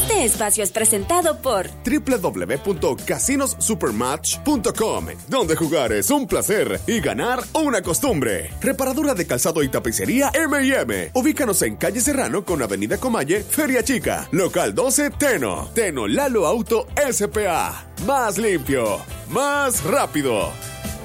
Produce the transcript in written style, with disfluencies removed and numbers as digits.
Este espacio es presentado por www.casinosupermatch.com, donde jugar es un placer y ganar una costumbre. Reparadura de calzado y tapicería M&M. Ubícanos en calle Serrano con avenida Comalle, Feria Chica, local 12, Teno. Teno Lalo Auto S.P.A. Más limpio, más rápido.